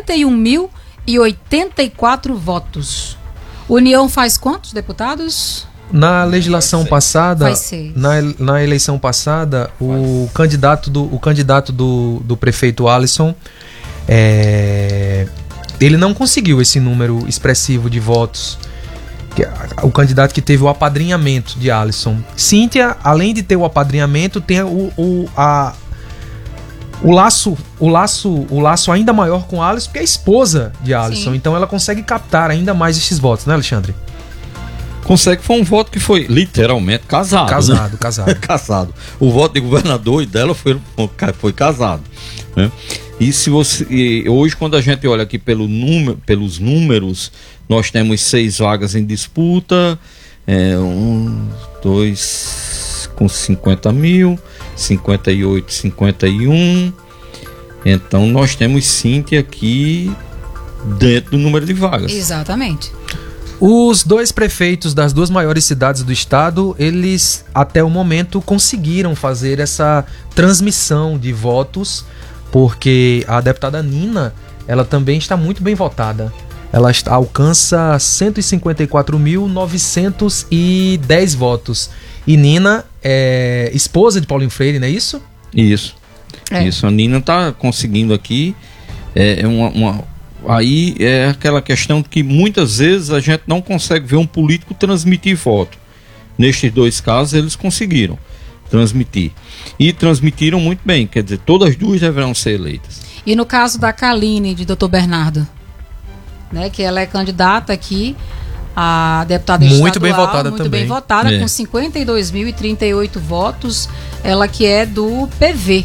51.084 votos. União faz quantos deputados? Na legislação passada, Faz 6. na eleição passada, o candidato do prefeito Alisson, ele não conseguiu esse número expressivo de votos. O candidato que teve o apadrinhamento de Alisson. Cíntia, além de ter o apadrinhamento, tem o laço ainda maior com Alisson, porque é a esposa de Alisson. Sim. Então ela consegue captar ainda mais esses votos, né, Alexandre? Consegue, foi um voto que foi literalmente casado. Casado, né? casado. O voto de governador e dela foi casado, né? E se você hoje, quando a gente olha aqui pelos números, nós temos 6 vagas em disputa, 2 com 50 mil, 58, 51. Então nós temos Cíntia aqui dentro do número de vagas. Exatamente. Os 2 prefeitos das 2 maiores cidades do estado, eles até o momento conseguiram fazer essa transmissão de votos, porque a deputada Nina, ela também está muito bem votada. Ela alcança 154.910 votos. E Nina é esposa de Paulinho Freire, não é isso? Isso. Isso, a Nina está conseguindo aqui aí é aquela questão que muitas vezes a gente não consegue ver um político transmitir voto. Nestes 2 casos eles conseguiram transmitir. E transmitiram muito bem, quer dizer, todas as 2 deverão ser eleitas. E no caso da Kaline, de Dr. Bernardo, né, que ela é candidata aqui, a deputada muito estadual, bem votada muito também. Bem votada, com 52.038 votos, ela que é do PV.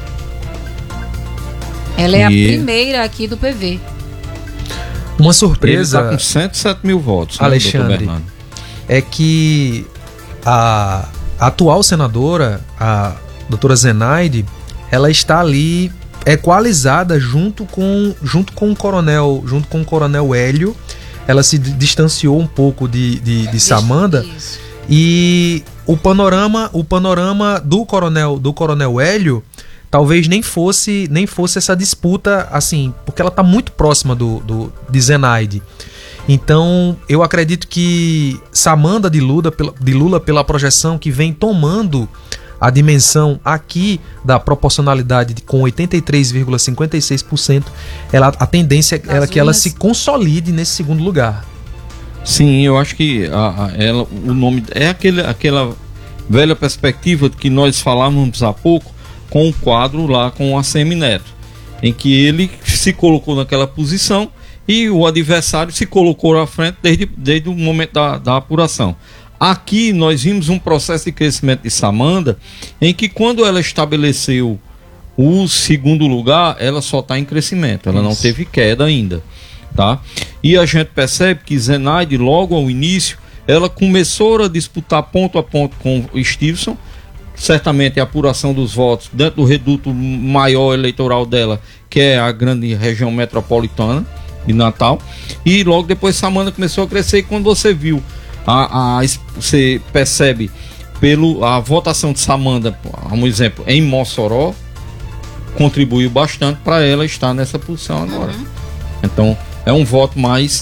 Ela é a primeira aqui do PV. Uma surpresa. Ele está com 107 mil votos, Alexandre, né, é que a atual senadora, a doutora Zenaide, ela está ali equalizada junto com o coronel Hélio. Ela se distanciou um pouco de Samanda. Isso. E o panorama do coronel Hélio talvez nem fosse essa disputa, assim, porque ela está muito próxima de Zenaide. Então, eu acredito que Samanda de Lula, pela projeção que vem tomando a dimensão aqui da proporcionalidade com 83,56%, a tendência é que ela se consolide nesse segundo lugar. Sim, eu acho que o nome é aquela velha perspectiva que nós falávamos há pouco, com o quadro lá com o ACM Neto, em que ele se colocou naquela posição e o adversário se colocou à frente desde o momento da apuração. Aqui nós vimos um processo de crescimento de Samanda, em que quando ela estabeleceu o segundo lugar, ela só está em crescimento, ela não teve queda ainda, tá? E a gente percebe que Zenaide, logo ao início, ela começou a disputar ponto a ponto com o Stevenson. Certamente a apuração dos votos dentro do reduto maior eleitoral dela, que é a grande região metropolitana de Natal, e logo depois Samanda começou a crescer. E quando você viu, você percebe a votação de Samanda, um exemplo, em Mossoró, contribuiu bastante para ela estar nessa posição agora. Então é um voto mais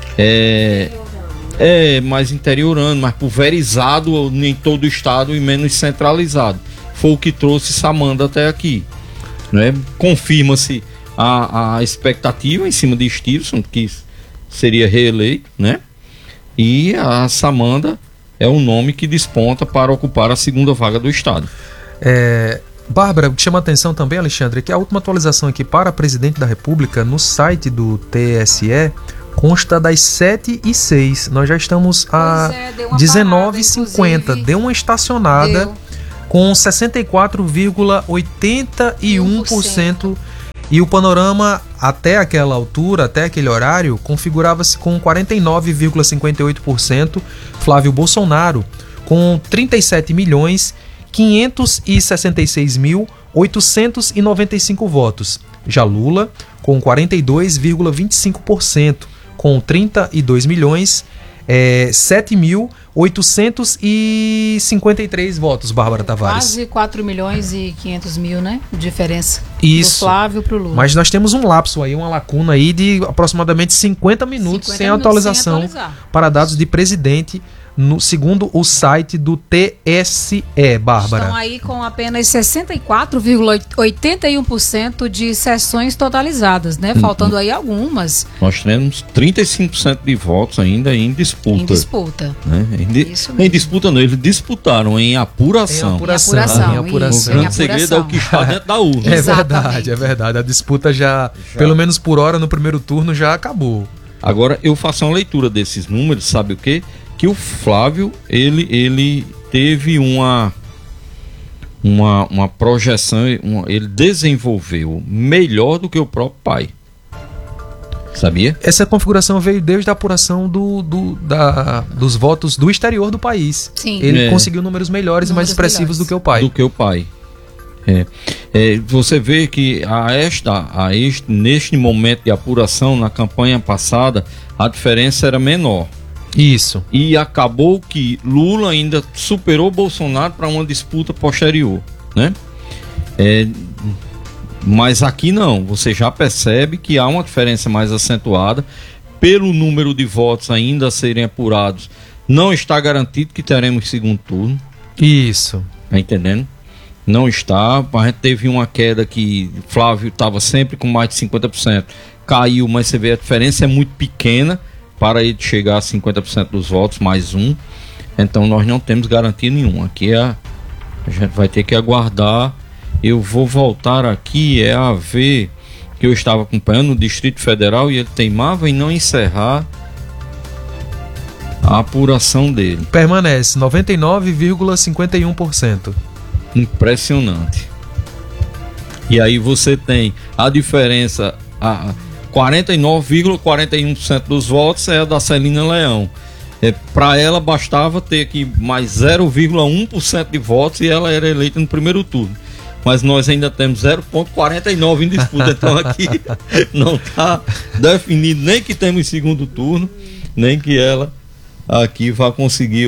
mais interiorano, mais pulverizado em todo o estado e menos centralizado. Foi o que trouxe Samanda até aqui, né? Confirma-se a expectativa em cima de Stevenson, que seria reeleito, né? e a Samanda é o nome que desponta para ocupar a segunda vaga do estado. Bárbara, o que chama a atenção também, Alexandre, é que a última atualização aqui para presidente da República no site do TSE consta das 7h06. Nós já estamos a 19h50. Deu uma estacionada com 64,81%. E o panorama até aquela altura, até aquele horário, configurava-se com 49,58%. Flávio Bolsonaro com 37.566.895 votos. Já Lula com 42,25%, com 32.7.853 votos, Bárbara Tavares. Quase 4.500.000, né? Diferença. Isso. Do Flávio pro Lula. Mas nós temos um lapso aí, uma lacuna aí de aproximadamente 50 minutos sem atualização para dados de presidente, segundo o site do TSE, Bárbara. Estão aí com apenas 64,81% de sessões totalizadas, né? Faltando aí algumas. Nós temos 35% de votos ainda em disputa. Em disputa. Né? Em disputa não, eles disputaram em apuração. Em apuração. O grande segredo é o que está dentro da urna. É verdade. A disputa já, pelo menos por hora, no primeiro turno já acabou. Agora, eu faço uma leitura desses números, sabe o quê? Que o Flávio, ele teve uma projeção, ele desenvolveu melhor do que o próprio pai. Sabia? Essa configuração veio desde a apuração dos votos do exterior do país. Sim. Ele conseguiu números melhores e mais expressivos do que o pai. Você vê que neste momento de apuração, na campanha passada, a diferença era menor. Isso. E acabou que Lula ainda superou Bolsonaro para uma disputa posterior, né? Mas aqui não, você já percebe que há uma diferença mais acentuada pelo número de votos ainda a serem apurados. Não está garantido que teremos segundo turno. Isso. Tá entendendo? Não está. A gente teve uma queda que Flávio estava sempre com mais de 50%. Caiu, mas você vê a diferença é muito pequena para ele chegar a 50% dos votos, mais um. Então nós não temos garantia nenhuma. Aqui a gente vai ter que aguardar. Eu vou voltar aqui a ver que eu estava acompanhando no Distrito Federal e ele teimava em não encerrar a apuração dele. Permanece 99,51%. Impressionante. E aí você tem a diferença, 49,41% dos votos é a da Celina Leão. Para ela bastava ter aqui mais 0,1% de votos e ela era eleita no primeiro turno. Mas nós ainda temos 0,49 em disputa. Então aqui não está definido nem que temos segundo turno, nem que ela aqui vai conseguir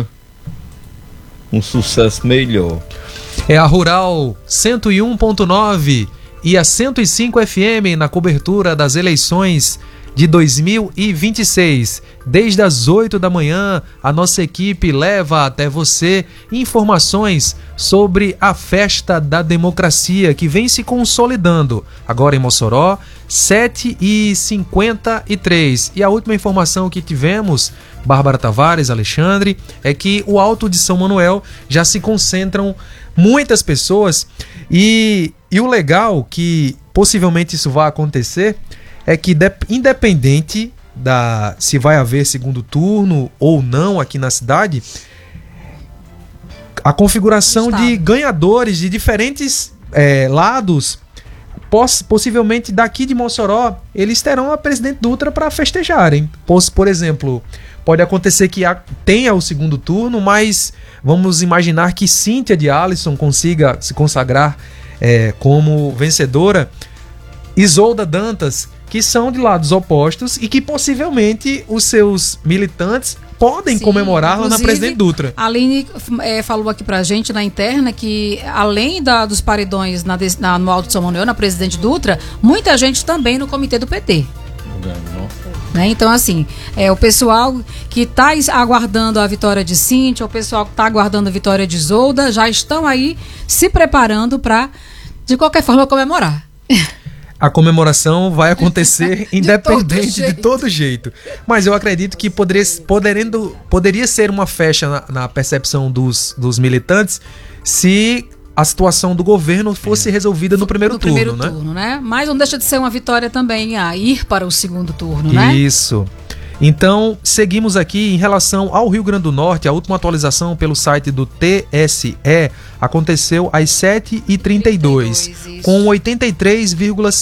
um sucesso melhor. É a Rural 101.9 e a 105 FM na cobertura das eleições de 2026. Desde as 8 da manhã, a nossa equipe leva até você informações sobre a festa da democracia que vem se consolidando. Agora em Mossoró, 7h53. E a última informação que tivemos, Bárbara Tavares, Alexandre, é que o Alto de São Manuel já se concentram muitas pessoas e o legal que possivelmente isso vai acontecer é que independente se vai haver segundo turno ou não aqui na cidade, a configuração de ganhadores de diferentes lados, possivelmente daqui de Mossoró, eles terão a presidente Dutra para festejarem. Por exemplo, pode acontecer que tenha o segundo turno, mas vamos imaginar que Cíntia de Alisson consiga se consagrar como vencedora. Isolda Dantas, que são de lados opostos e que possivelmente os seus militantes podem comemorar lá na presidente Dutra. A Aline falou aqui pra gente na interna que além dos paredões no Alto de São Manuel, na presidente Dutra, muita gente também no comitê do PT. Né? Então, assim, o pessoal que está aguardando a vitória de Cíntia, o pessoal que está aguardando a vitória de Isolda, já estão aí se preparando para, de qualquer forma, comemorar. A comemoração vai acontecer independente de jeito. todo jeito. Mas eu acredito que poderia ser uma festa na percepção dos militantes se a situação do governo fosse resolvida no primeiro turno, né? Mas não deixa de ser uma vitória também a ir para o segundo turno, né? Isso. Então, seguimos aqui em relação ao Rio Grande do Norte. A última atualização pelo site do TSE aconteceu às 7h32, isso. com 83,5%.